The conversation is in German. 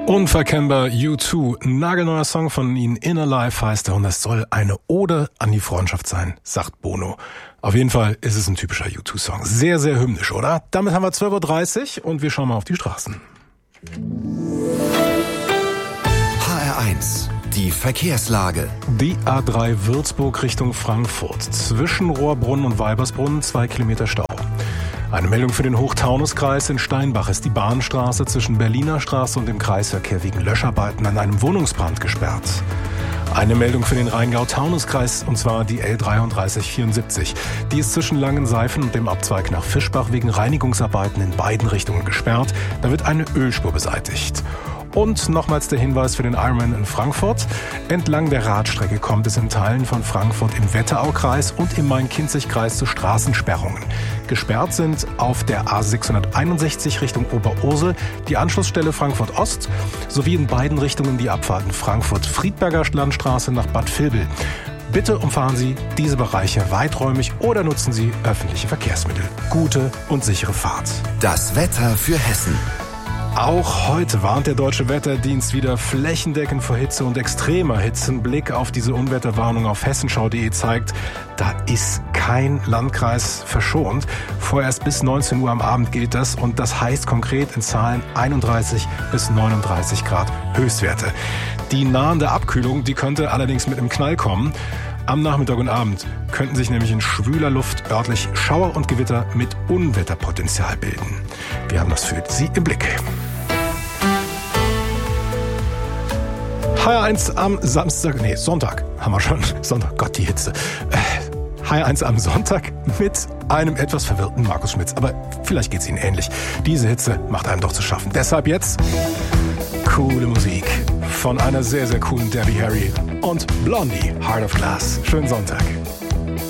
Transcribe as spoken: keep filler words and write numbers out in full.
Unverkennbar U zwei, nagelneuer Song von ihnen, Inner Life heißt er, und es soll eine Ode an die Freundschaft sein, sagt Bono. Auf jeden Fall ist es ein typischer U zwei Song. Sehr, sehr hymnisch, oder? Damit haben wir zwölf Uhr dreißig und wir schauen mal auf die Straßen. H R eins, die Verkehrslage. Die A drei Würzburg Richtung Frankfurt. Zwischen Rohrbrunn und Weibersbrunn zwei Kilometer Stau. Eine Meldung für den Hochtaunuskreis. In Steinbach ist die Bahnstraße zwischen Berliner Straße und dem Kreisverkehr wegen Löscharbeiten an einem Wohnungsbrand gesperrt. Eine Meldung für den Rheingau-Taunus-Kreis, und zwar die L dreiunddreißig vierundsiebzig. Die ist zwischen Langenseifen und dem Abzweig nach Fischbach wegen Reinigungsarbeiten in beiden Richtungen gesperrt. Da wird eine Ölspur beseitigt. Und nochmals der Hinweis für den Ironman in Frankfurt. Entlang der Radstrecke kommt es in Teilen von Frankfurt im Wetteraukreis und im Main-Kinzig-Kreis zu Straßensperrungen. Gesperrt sind auf der A sechshunderteinundsechzig Richtung Oberursel die Anschlussstelle Frankfurt Ost sowie in beiden Richtungen die Abfahrten Frankfurt-Friedberger Landstraße nach Bad Vilbel. Bitte umfahren Sie diese Bereiche weiträumig oder nutzen Sie öffentliche Verkehrsmittel. Gute und sichere Fahrt. Das Wetter für Hessen. Auch heute warnt der Deutsche Wetterdienst wieder flächendeckend vor Hitze und extremer Hitze. Ein Blick auf diese Unwetterwarnung auf hessenschau punkt de zeigt, da ist kein Landkreis verschont. Vorerst bis neunzehn Uhr am Abend gilt das, und das heißt konkret in Zahlen einunddreißig bis neununddreißig Grad Höchstwerte. Die nahende Abkühlung, die könnte allerdings mit einem Knall kommen. Am Nachmittag und Abend könnten sich nämlich in schwüler Luft örtlich Schauer und Gewitter mit Unwetterpotenzial bilden. Wir haben das für Sie im Blick. H R eins am Samstag, nee, Sonntag haben wir schon. Sonntag, Gott, die Hitze. H R eins am Sonntag mit einem etwas verwirrten Markus Schmitz. Aber vielleicht geht's Ihnen ähnlich. Diese Hitze macht einem doch zu schaffen. Deshalb jetzt coole Musik von einer sehr, sehr coolen Debbie Harry und Blondie, Heart of Glass. Schönen Sonntag.